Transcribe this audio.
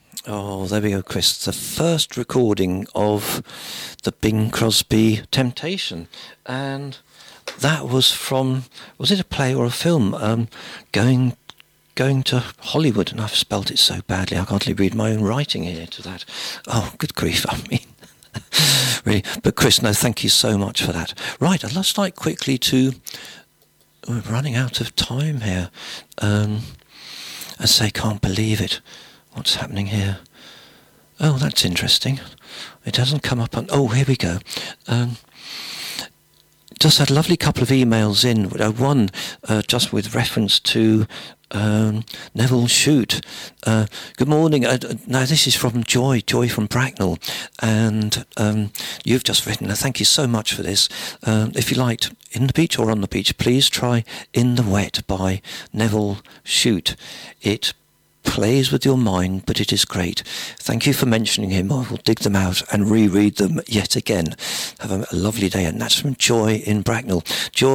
Oh, there we go, Chris. The first recording of the Bing Crosby Temptation. And that was from, was it a play or a film? Going to Hollywood, and I've spelt it so badly I can't read my own writing here to that. Oh, good grief, I mean. Really. But Chris, no, thank you so much for that. Right, I'd just like quickly to... We're running out of time here. I say, can't believe it. What's happening here? Oh, that's interesting. It hasn't come up on... Oh, here we go. Just had a lovely couple of emails in. One just with reference to Neville Shute. Good morning. Now this is from Joy from Bracknell, and you've just written. Thank you so much for this. If you liked In the Beach or On the Beach, please try In the Wet by Neville Shute. It plays with your mind, but it is great. Thank you for mentioning him. I will dig them out and reread them yet again. Have a lovely day, and that's from Joy in Bracknell. Joy